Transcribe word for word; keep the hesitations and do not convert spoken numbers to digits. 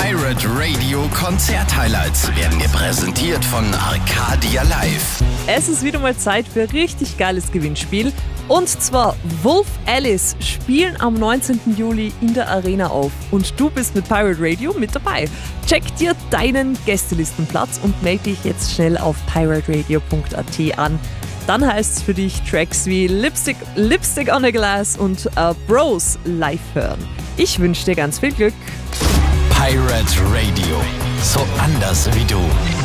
Pirate Radio Konzert-Highlights werden dir präsentiert von Arcadia Live. Es ist wieder mal Zeit für richtig geiles Gewinnspiel. Und zwar Wolf Alice spielen am neunzehnten Juli in der Arena auf. Und du bist mit Pirate Radio mit dabei. Check dir deinen Gästelistenplatz und melde dich jetzt schnell auf pirate radio punkt a t an. Dann heißt es für dich Tracks wie Lipstick, Lipstick on a Glass und uh, Bros live hören. Ich wünsche dir ganz viel Glück. Pirate Radio, so anders wie du.